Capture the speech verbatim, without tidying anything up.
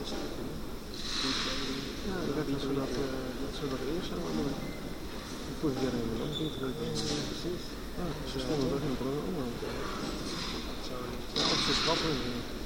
Ja, dat werd niet zo dat, uh, dat ze dat eerst zijn, maar ik voel het weer in mijn land niet terug. Ja, precies. Ja, ze stonden toch in de brug. Ja, dat is grappig.